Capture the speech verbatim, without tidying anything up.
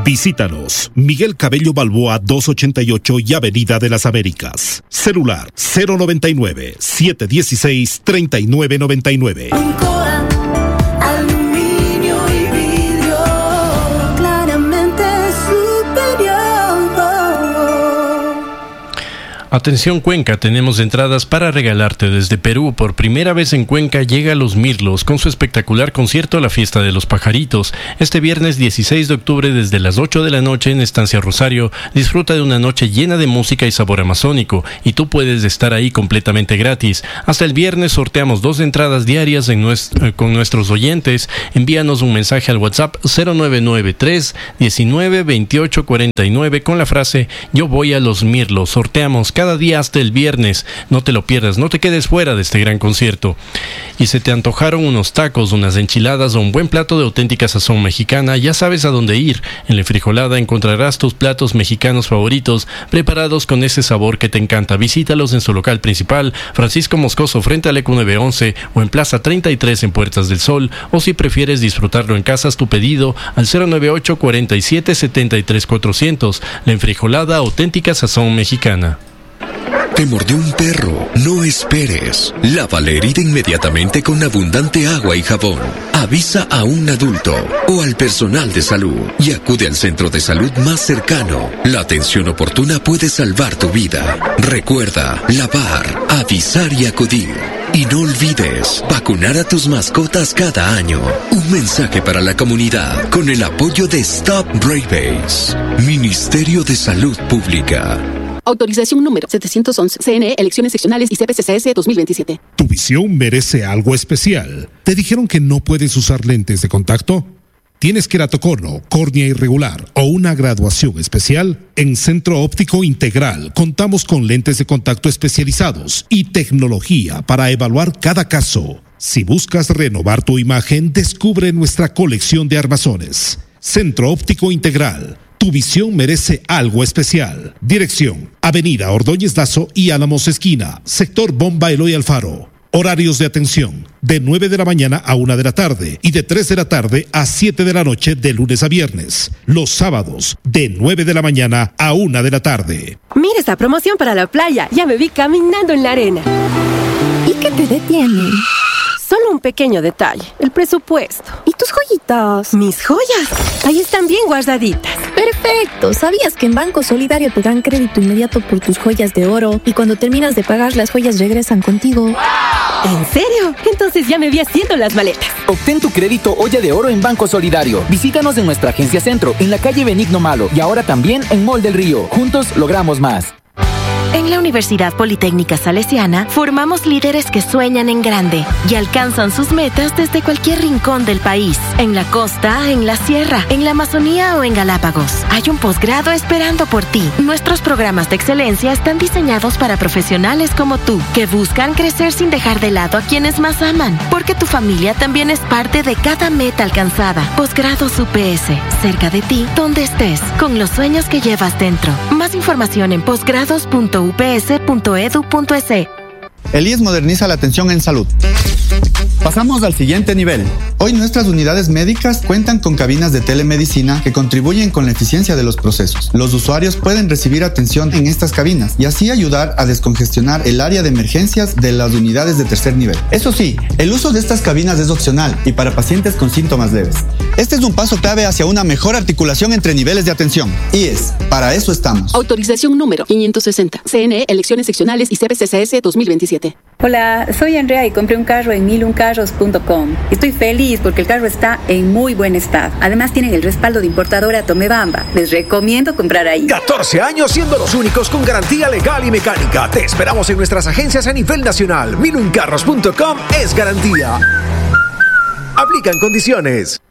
Visítanos, Miguel Cabello Balboa doscientos ochenta y ocho y Avenida de las Américas. Celular cero noventa y nueve, setecientos dieciséis, treinta y nueve noventa y nueve. Atención Cuenca, tenemos entradas para regalarte desde Perú. Por primera vez en Cuenca llega Los Mirlos con su espectacular concierto La Fiesta de los Pajaritos. Este viernes dieciséis de octubre desde las ocho de la noche en Estancia Rosario. Disfruta de una noche llena de música y sabor amazónico y tú puedes estar ahí completamente gratis. Hasta el viernes sorteamos dos entradas diarias en nuestro, con nuestros oyentes. Envíanos un mensaje al WhatsApp cero nueve nueve tres, diecinueve, veintiocho, cuarenta y nueve con la frase Yo voy a Los Mirlos. Sorteamos cada día hasta el viernes. No te lo pierdas, no te quedes fuera de este gran concierto. Y se te antojaron unos tacos, unas enchiladas o un buen plato de auténtica sazón mexicana, ya sabes a dónde ir. En La Frijolada encontrarás tus platos mexicanos favoritos, preparados con ese sabor que te encanta. Visítalos en su local principal, Francisco Moscoso frente al E C U nueve once, o en Plaza treinta y tres en Puertas del Sol, o si prefieres disfrutarlo en casa, tu pedido al cero nueve ocho, cuarenta y siete, setenta y tres, cuatrocientos. La Frijolada, auténtica sazón mexicana. ¿Te mordió un perro? No esperes. Lava la herida inmediatamente con abundante agua y jabón. Avisa a un adulto o al personal de salud y acude al centro de salud más cercano. La atención oportuna puede salvar tu vida. Recuerda, lavar, avisar y acudir. Y no olvides, vacunar a tus mascotas cada año. Un mensaje para la comunidad con el apoyo de Stop Rabies. Ministerio de Salud Pública. Autorización número setecientos once. C N E, Elecciones Seccionales y C P C C S dos mil veintisiete. ¿Tu visión merece algo especial? ¿Te dijeron que no puedes usar lentes de contacto? ¿Tienes queratocono, córnea irregular o una graduación especial? En Centro Óptico Integral contamos con lentes de contacto especializados y tecnología para evaluar cada caso. Si buscas renovar tu imagen, descubre nuestra colección de armazones. Centro Óptico Integral. Tu visión merece algo especial. Dirección: Avenida Ordóñez Lazo y Álamos Esquina, sector Bomba Eloy Alfaro. Horarios de atención: de nueve de la mañana a una de la tarde y de tres de la tarde a siete de la noche de lunes a viernes. Los sábados, de nueve de la mañana a una de la tarde. Mira esta promoción para la playa. Ya me vi caminando en la arena. ¿Y qué te detiene? Solo un pequeño detalle, el presupuesto. ¿Y tus joyitas? ¿Mis joyas? Ahí están bien guardaditas. Perfecto. ¿Sabías que en Banco Solidario te dan crédito inmediato por tus joyas de oro y cuando terminas de pagar las joyas regresan contigo? ¡Wow! ¿En serio? Entonces ya me vi haciendo las maletas. Obtén tu crédito olla de oro en Banco Solidario. Visítanos en nuestra agencia Centro, en la calle Benigno Malo y ahora también en Mall del Río. Juntos logramos más. En la Universidad Politécnica Salesiana formamos líderes que sueñan en grande y alcanzan sus metas desde cualquier rincón del país. En la costa, en la sierra, en la Amazonía o en Galápagos. Hay un posgrado esperando por ti. Nuestros programas de excelencia están diseñados para profesionales como tú, que buscan crecer sin dejar de lado a quienes más aman, porque tu familia también es parte de cada meta alcanzada. Posgrados U P S, cerca de ti, donde estés, con los sueños que llevas dentro. Más información en posgrados punto u p s punto e d u punto e s e. El I E S moderniza la atención en salud. Pasamos al siguiente nivel. Hoy nuestras unidades médicas cuentan con cabinas de telemedicina que contribuyen con la eficiencia de los procesos. Los usuarios pueden recibir atención en estas cabinas y así ayudar a descongestionar el área de emergencias de las unidades de tercer nivel. Eso sí, el uso de estas cabinas es opcional y para pacientes con síntomas leves. Este es un paso clave hacia una mejor articulación entre niveles de atención. I E S, para eso estamos. Autorización número quinientos sesenta. C N E, Elecciones Seccionales y C P C C S dos mil veintisiete. Hola, soy Andrea y compré un carro en milun carros punto com. Estoy feliz porque el carro está en muy buen estado. Además tienen el respaldo de importadora Tomebamba. Les recomiendo comprar ahí. catorce años siendo los únicos con garantía legal y mecánica. Te esperamos en nuestras agencias a nivel nacional. milun carros punto com es garantía. Aplican condiciones.